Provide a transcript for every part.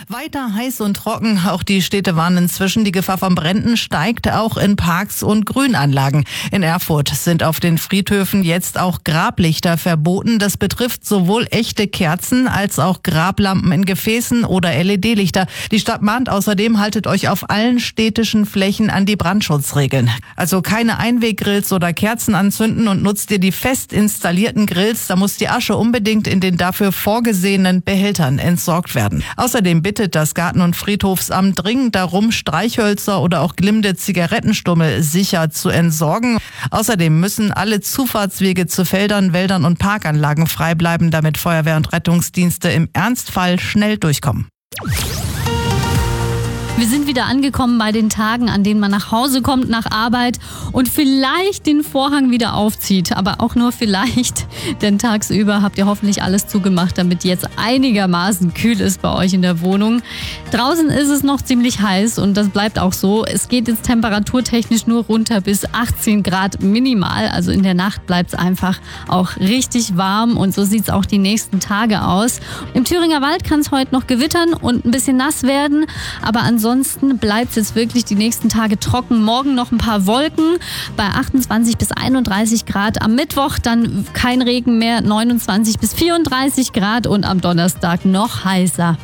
Weiter heiß und trocken. Auch die Städte warnen inzwischen. Die Gefahr von Bränden steigt auch in Parks und Grünanlagen. In Erfurt sind auf den Friedhöfen jetzt auch Grablichter verboten. Das betrifft sowohl echte Kerzen als auch Grablampen in Gefäßen oder LED-Lichter. Die Stadt mahnt außerdem, haltet euch auf allen städtischen Flächen an die Brandschutzregeln. Also keine Einweggrills oder Kerzen anzünden und nutzt ihr die fest installierten Grills. Da muss die Asche unbedingt in den dafür vorgesehenen Behältern entsorgt werden. Außerdem bittet das Garten- und Friedhofsamt dringend darum, Streichhölzer oder auch glimmende Zigarettenstummel sicher zu entsorgen. Außerdem müssen alle Zufahrtswege zu Feldern, Wäldern und Parkanlagen frei bleiben, damit Feuerwehr und Rettungsdienste im Ernstfall schnell durchkommen. Wir sind wieder angekommen bei den Tagen, an denen man nach Hause kommt nach Arbeit und vielleicht den Vorhang wieder aufzieht. Aber auch nur vielleicht, denn tagsüber habt ihr hoffentlich alles zugemacht, damit jetzt einigermaßen kühl ist bei euch in der Wohnung. Draußen ist es noch ziemlich heiß und das bleibt auch so. Es geht jetzt temperaturtechnisch nur runter bis 18 Grad minimal. Also in der Nacht bleibt es einfach auch richtig warm und so sieht es auch die nächsten Tage aus. Im Thüringer Wald kann es heute noch gewittern und ein bisschen nass werden, aber ansonsten bleibt es jetzt wirklich die nächsten Tage trocken. Morgen noch ein paar Wolken bei 28 bis 31 Grad. Am Mittwoch dann kein Regen mehr, 29 bis 34 Grad und am Donnerstag noch heißer.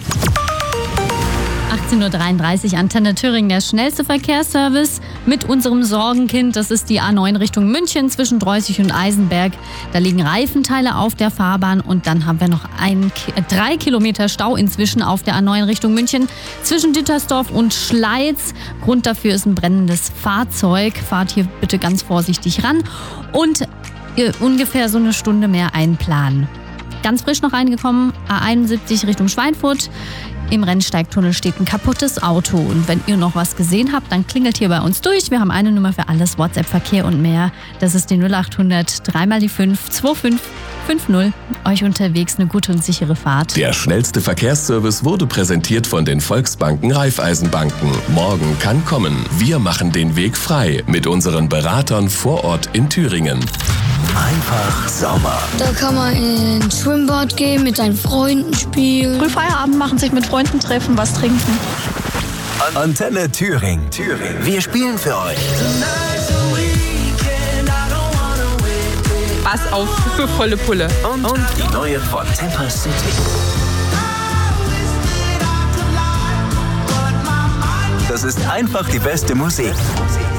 18.33 Uhr, Antenne Thüringen, der schnellste Verkehrsservice mit unserem Sorgenkind. Das ist die A9 Richtung München zwischen Dreußig und Eisenberg. Da liegen Reifenteile auf der Fahrbahn und dann haben wir noch 3 Kilometer Stau inzwischen auf der A9 Richtung München zwischen Dittersdorf und Schleiz. Grund dafür ist ein brennendes Fahrzeug. Fahrt hier bitte ganz vorsichtig ran und ungefähr so eine Stunde mehr einplanen. Ganz frisch noch reingekommen, A71 Richtung Schweinfurt. Im Rennsteigtunnel steht ein kaputtes Auto. Und wenn ihr noch was gesehen habt, dann klingelt hier bei uns durch. Wir haben eine Nummer für alles, WhatsApp-Verkehr und mehr. Das ist die 0800 3 die 5 2550. Euch unterwegs eine gute und sichere Fahrt. Der schnellste Verkehrsservice wurde präsentiert von den Volksbanken Raiffeisenbanken. Morgen kann kommen. Wir machen den Weg frei mit unseren Beratern vor Ort in Thüringen. Einfach Sommer. Da kann man ins Schwimmbad gehen, mit seinen Freunden spielen. Früh Feierabend machen, sich mit Freunden treffen, was trinken. Antenne Thüringen. Wir spielen für euch. Bass auf für volle Pulle. Und die neue von Temper City. Das ist einfach die beste Musik.